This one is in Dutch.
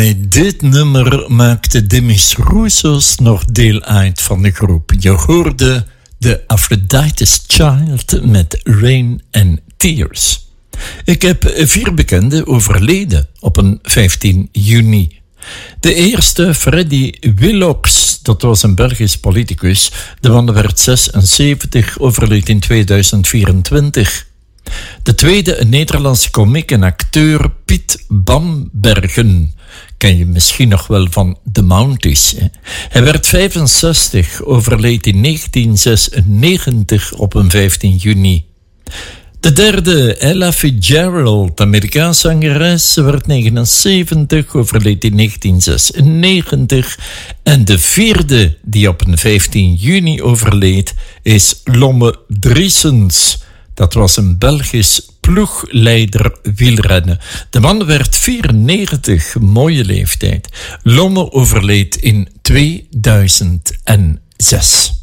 Dit nummer maakte Demis Roussos nog deel uit van de groep. Je hoorde de Aphrodite's Child met Rain and Tears. Ik heb 4 bekenden overleden op een 15 juni. De eerste, Freddy Willox, dat was een Belgisch politicus. De man werd 76, overleed in 2024. De tweede, een Nederlandse komiek en acteur, Piet Bambergen. Ken je misschien nog wel van The Mounties. Hè? Hij werd 65, overleed in 1996 op een 15 juni. De derde, Ella Fitzgerald, Amerikaanse zangeres, werd 79, overleed in 1996. En de vierde, die op een 15 juni overleed, is Lomme Driessens. Dat was een Belgisch ploegleider wielrennen. De man werd 94, mooie leeftijd. Lomme overleed in 2006.